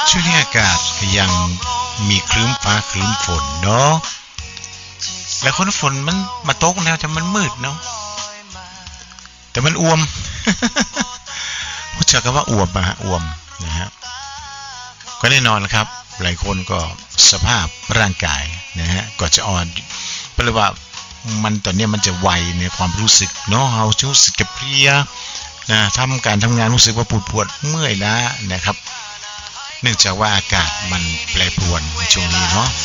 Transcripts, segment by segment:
ช่วงนี้อากาศยังมีครึ้มฟ้าครึ้มฝนเนาะแล้วคนฝนมันมาตกแล้วแต่มันมืดเนาะแต่มันอ้วม รู้จักกันว่าอ้วมอะอ้วมนะฮะก็แน่นอนครับหลายคนก็สภาพร่างกายนะฮะก็จะอ่อนเพราะว่ามันตอนนี้มันจะไวในความรู้สึกเนาะเรารู้สึกจะเพลียนะทำการทำงานรู้สึกว่าปวดเมื่อยล้านะครับเนื่องจากว่าอากาศมันแปรปรวนช่วงนี้เนาะ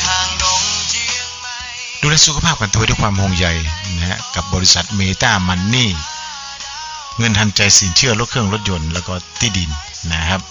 ดูแลสุขภาพกันด้วยความห่วงใยนะฮะกับบริษัทเมตามันนี่เงินทันใจสินเชื่อรถเครื่องรถยนต์แล้วก็ที่ดินนะครับ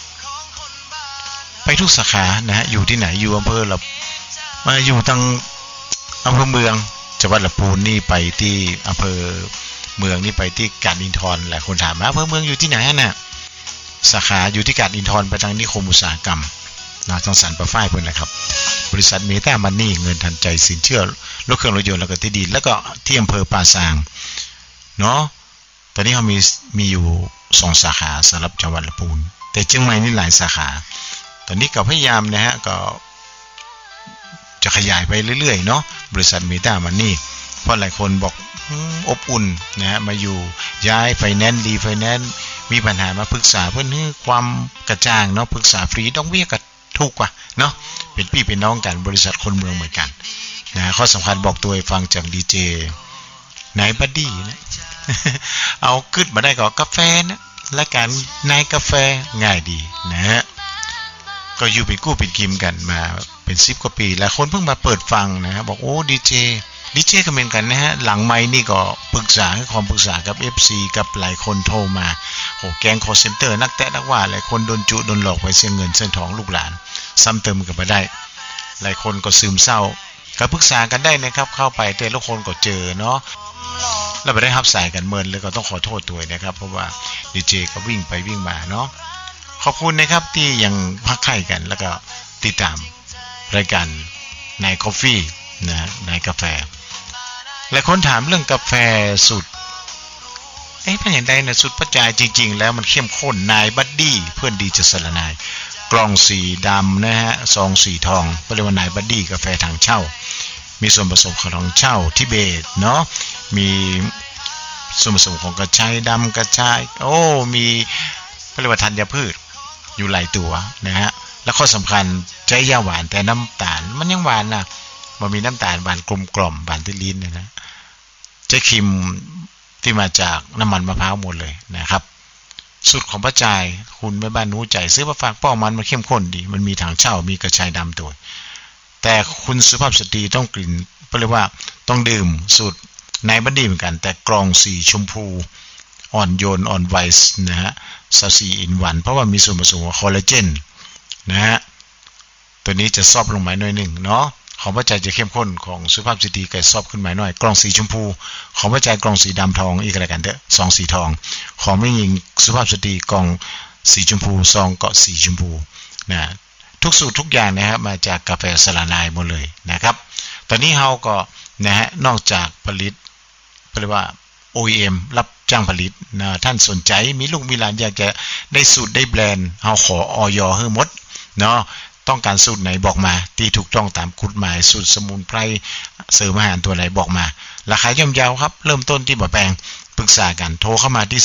ไปทุกสาขานะฮะอยู่ที่ไหนอยู่อำเภอเรามาอยู่ทางอำเภอเมืองจังหวัดลำพูนนี่ไปที่อำเภอเมืองนี่ไปที่กาญจนทร์หลายคนถามว่าอำเภอเมืองอยู่ที่ไหนน่ะสาขาอยู่ที่กาญจนทร์ไปทางนิคมอุตสาหกรรมนะทางสันป่าฝ้ายเพิ่นแหละครับบริษัทเมตามันนี่เงินทันใจสินเชื่อรถเครื่องรถยนต์แล้วก็ที่ดินแล้วก็ที่อำเภอป่าซางเนาะตอนนี้เขามีอยู่2สาขาสำหรับจังหวัดลำพูนแต่เชียงใหม่นี่หลายสาขาตอนนี้ก็พยายามนะฮะก็จะขยายไปเรื่อยๆเนาะบริษัทเมตามันนี่เพราะหลายคนบอกอบอุ่นนะฮะมาอยู่ย้ายไฟแนนซ์รีไฟแนนซ์มีปัญหามาปรึกษาเพื่อให้ความกระจ่างเนาะปรึกษาฟรีดอกเบี้ยก็ถูกกว่าเนาะเป็นพี่เป็นน้องกันบริษัทคนเมืองเหมือนกันนะข้อสำคัญบอกตัวให้ฟังจากดีเจนายบัดดี้นะ เอาขึ้นมาได้ก็กาแฟนะและการนายกาแฟง่ายดีนะฮะก็อยู่เป็นกู้เป็นกิมกันมาเป็น10กว่าปีแล้วคนเพิ่งมาเปิดฟังนะบอกโอ้ดีเจก็เหมือนกันนะฮะหลังไมค์นี่ก็ปรึกษาให้ความปรึกษากับ FC กับหลายคนโทรมาโอ้แก๊งคอลเซ็นเตอร์นักแตะนักว่าหลายคนโดนจุโดนหลอกไปเสียเงินเสียทองลูกหลานซ้ำเติมกันมาได้หลายคนก็ซึมเศร้าก็ปรึกษากันได้นะครับเข้าไปแต่ละคนก็เจอเนาะแล้วไปได้รับสายกันเมินเลยก็ต้องขอโทษตัวนะครับเพราะว่าดีเจก็วิ่งไปวิ่งมาเนาะขอบคุณนะครับที่ยังพักไข่กันแล้วก็ติดตามรายการนายกาแฟนะนายกาแฟหลายคนถามเรื่องกาแฟสูตรเป็นอย่างไรนะสูตรปัจจัยจริงๆแล้วมันเข้มข้นนายบัดดี้เพื่อนดีจะสละนายกล่องสีดำนะฮะซองสีทองเรียกว่านายบัดดี้กาแฟทางเช่ามีส่วนผสมของทางเช่าทิเบตเนาะมีส่วนผสมของกระชายดำกระชายมีเรียกว่าธัญพืชอยู่หลายตัวนะฮะแล้วข้อสำคัญใจยาหวานแต่น้ำตาลมันยังหวานนะมันมีน้ำตาลหวานกลมกล่อมหวานที่ลิ้นนะใจครีมที่มาจากน้ำมันมะพร้าวหมดเลยนะครับสูตรของป้าจายคุณแม่บ้านนู้ใจซื้อมาฝากป้อมันเข้มข้นดีมันมีถังเช่ามีกระชายดำตัวแต่คุณสุภาพสตรีต้องกลิ่นเรียกว่าต้องดื่มสูตรนายบัดดี้เหมือนกันแต่กรองสีชมพูอ่อนโยนอ่อนไวส์นะฮะ24 in 1เพราะว่ามีส่วนผสมของคอลลาเจนนะฮะตัวนี้จะซอบลงมาหน่อยนึงเนาะของพระจันทร์จะเข้มข้นของสุภาพสตรีก็ซอบขึ้นมาหน่อยกล่องสีชมพูของพระจันทร์กล่องสีดำทองอีกอะไรกันเด้อซองสีทองของผู้หญิงสุภาพสตรีกล่องสีชมพูซองก็สีชมพูนะทุกสูตรทุกอย่างนะครับมาจากกาแฟสลานายหมดเลยนะครับตอนนี้เฮาก็นะฮะนอกจากผลิตเรียกว่า OEM รับจ้างผลิตนะท่านสนใจมีลูกมีหลานอยากจะได้สูตรได้แบรนด์เฮาขออย.ให้หมดเนาะต้องการสูตรไหนบอกมาที่ถูกต้องตามกฎหมายสูตรสมุนไพรเสริมอาหารตัวไหนบอกมาราคาย่อมเยาครับเริ่มต้นที่บ่แพงปรึกษากันโทรเข้ามาที่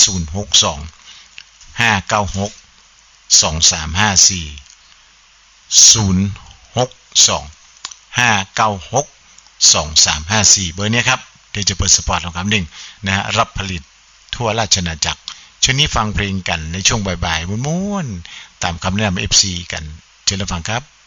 062 596 2354 062 596 2354เบอร์นี้ครับเดี๋ยวจะเปิดสปอร์ตของคำหนึ่งนะฮะรับผลิตทั่วราชอาณาจักรช่วงนี้ฟังเพลงกันในช่วงบ่ายๆม้วนๆตามคำแนะนำ FC กันเชิญรับฟังครับ